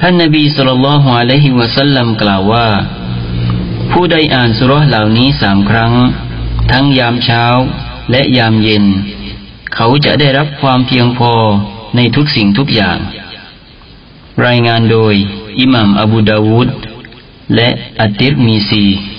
ท่านนบีศ็อลลัลลอฮุอะลัยฮิวะซัลลัมกล่าวว่าผู้ใดอ่านซูเราะห์เหล่านี้3 ครั้งทั้งยามเช้าและยามเย็นเขาจะได้รับความเพียงพอในทุกสิ่งทุกอย่างรายงานโดยอิหม่ามอบูดาวูดและอัตติรมีซี